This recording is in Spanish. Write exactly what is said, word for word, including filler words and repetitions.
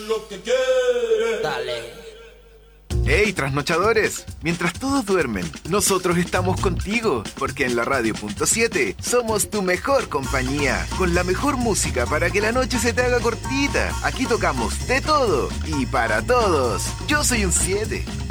lo que quiere. Dale. ¡Hey, trasnochadores! Mientras todos duermen, nosotros estamos contigo, porque en la radio punto siete somos tu mejor compañía, con la mejor música para que la noche se te haga cortita. Aquí tocamos de todo y para todos. Yo soy un siete.